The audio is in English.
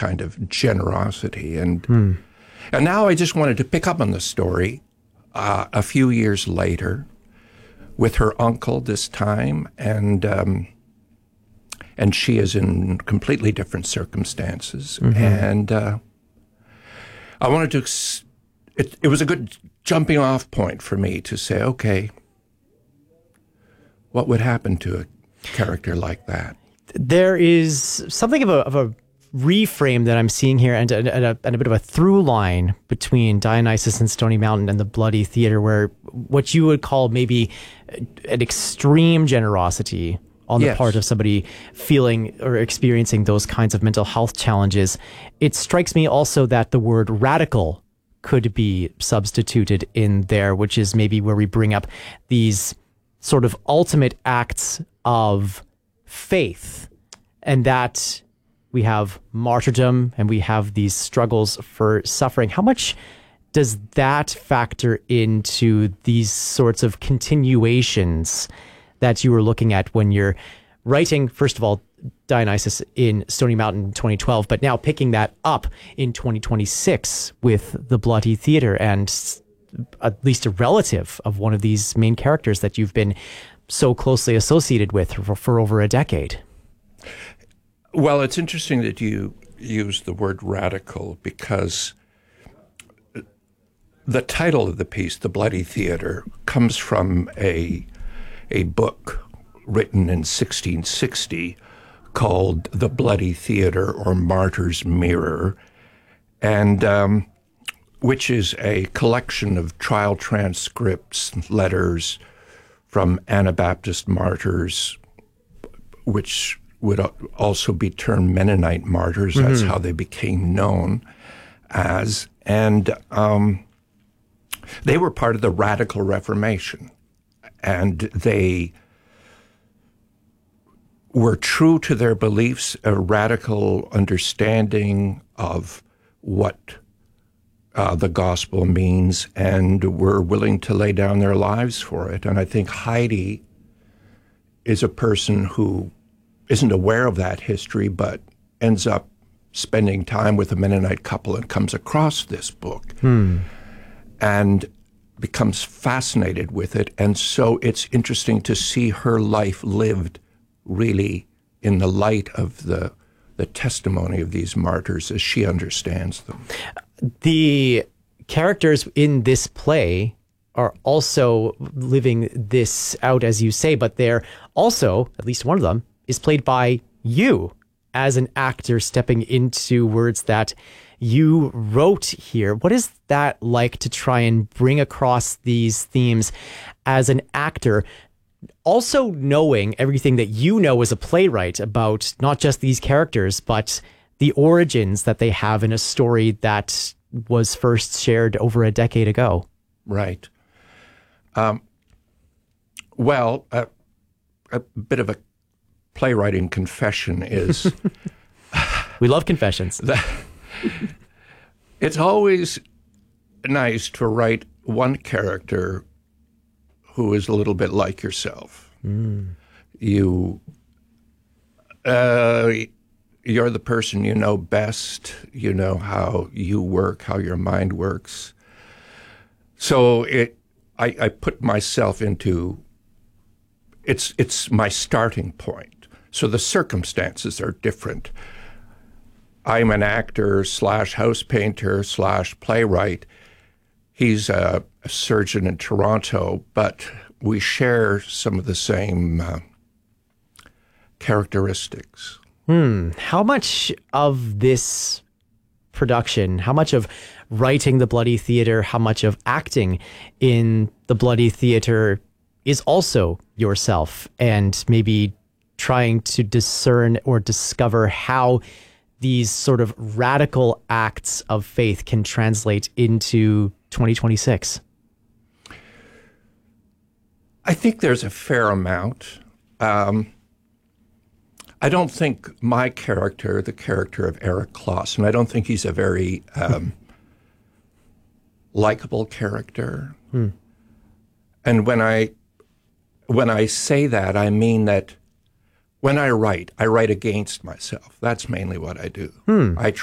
kind of generosity. And now I just wanted to pick up on the story a few years later with her uncle this time, and she is in completely different circumstances. And I wanted to, it was a good jumping off point for me to say, okay, what would happen to a character like that? There is something of a reframe that I'm seeing here, and a bit of a through line between Dionysus and Stony Mountain and the Bloody Theater, where what you would call maybe an extreme generosity on the part of somebody feeling or experiencing those kinds of mental health challenges. It strikes me also that the word radical could be substituted in there, which is maybe where we bring up these sort of ultimate acts of faith, and that we have martyrdom and we have these struggles for suffering. How much does that factor into these sorts of continuations that you were looking at when you're writing, first of all, Dionysus in Stony Mountain 2012, but now picking that up in 2026 with the Bloody Theater, and at least a relative of one of these main characters that you've been so closely associated with for over a decade? Well, it's interesting that you use the word radical, because the title of the piece, The Bloody Theater, comes from a book written in 1660 called The Bloody Theater, or Martyr's Mirror, and which is a collection of trial transcripts, letters from Anabaptist martyrs, which would also be termed Mennonite martyrs. That's how they became known as. And they were part of the Radical Reformation. And they were true to their beliefs, a radical understanding of what the gospel means, and were willing to lay down their lives for it. And I think Heidi is a person who isn't aware of that history, but ends up spending time with a Mennonite couple and comes across this book and becomes fascinated with it. And so it's interesting to see her life lived really in the light of the testimony of these martyrs as she understands them. The characters in this play are also living this out, as you say, but they're also, at least one of them, is played by you as an actor stepping into words that you wrote here. What is that like to try and bring across these themes as an actor, also knowing everything that you know as a playwright about not just these characters, but the origins that they have in a story that was first shared over a decade ago? Right. Well, a bit of a playwriting confession is... We love confessions. It's always nice to write one character who is a little bit like yourself. You're the person you know best. You know how you work, how your mind works. So I put myself into... It's my starting point. So the circumstances are different. I'm an actor / house painter / playwright. He's a surgeon in Toronto, but we share some of the same characteristics. How much of this production, how much of writing The Bloody Theater, how much of acting in The Bloody Theater is also yourself, and maybe trying to discern or discover how these sort of radical acts of faith can translate into 2026? I think there's a fair amount. I don't think my character, the character of Eric Clausen, I don't think he's a very likable character. And when I say that, I mean that when I write against myself. That's mainly what I do. I